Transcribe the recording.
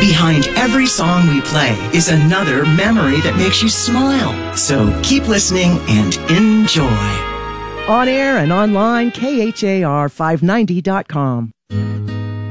Behind every song we play is another memory that makes you smile. So keep listening and enjoy. On air and online, KHAR590.com.